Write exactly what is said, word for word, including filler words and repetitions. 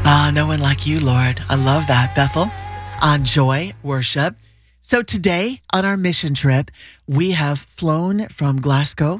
Ah, no one like you, Lord. I love that, Bethel. On Joy Worship. So today on our mission trip, we have flown from Glasgow